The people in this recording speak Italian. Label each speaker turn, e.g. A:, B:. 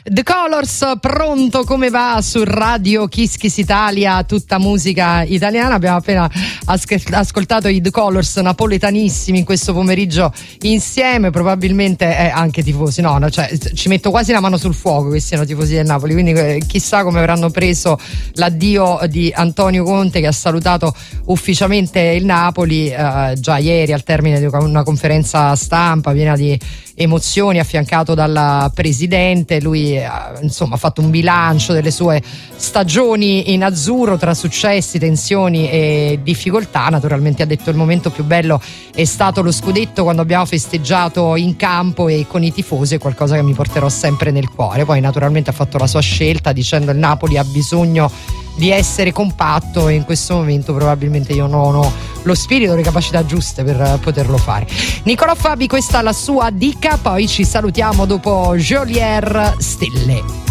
A: The Colors, pronto come va su Radio Kiss Kiss Italia, tutta musica italiana. Abbiamo appena ascoltato i The Colors, napoletanissimi in questo pomeriggio insieme, probabilmente anche tifosi, cioè ci metto quasi la mano sul fuoco che siano tifosi del Napoli, quindi chissà come avranno preso l'addio di Antonio Conte, che ha salutato ufficialmente il Napoli già ieri al termine di una conferenza stampa piena di emozioni, affiancato dal presidente. Lui ha fatto un bilancio delle sue stagioni in azzurro tra successi, tensioni e difficoltà. Naturalmente ha detto: il momento più bello è stato lo scudetto, quando abbiamo festeggiato in campo e con i tifosi, è qualcosa che mi porterò sempre nel cuore. Poi naturalmente ha fatto la sua scelta dicendo: il Napoli ha bisogno di essere compatto e in questo momento probabilmente io non ho lo spirito e le capacità giuste per poterlo fare. Nicolò Fabi, questa è la sua dica, poi ci salutiamo dopo Jolier Stelle.